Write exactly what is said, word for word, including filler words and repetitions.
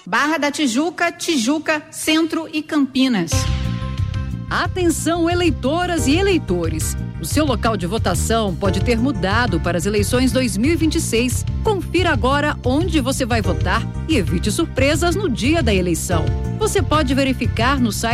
Barra da Tijuca, Tijuca, Centro e Campinas. Atenção, eleitoras e eleitores. O seu local de votação pode ter mudado para as eleições dois mil e vinte e seis. Confira agora onde você vai votar e evite surpresas no dia da eleição. Você pode verificar no site